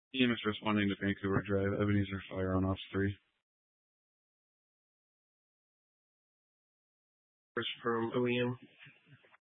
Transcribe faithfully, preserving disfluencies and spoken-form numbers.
E M S responding to Vancouver Drive. Ebenezer Fire on ops three. First from O E M.